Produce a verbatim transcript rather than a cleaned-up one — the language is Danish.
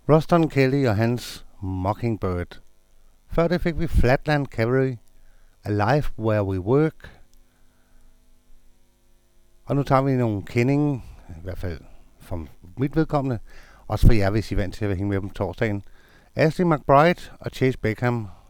Ruston Kelly og hans Mockingbird. Før det fik vi Flatland Cavalry, A Life Where We Work. Og nu tager vi nogle kendinge, i hvert fald for mit vedkommende, også for jer, hvis I er vant til at hænge med dem torsdagen. Ashley McBryde og Chase Beckham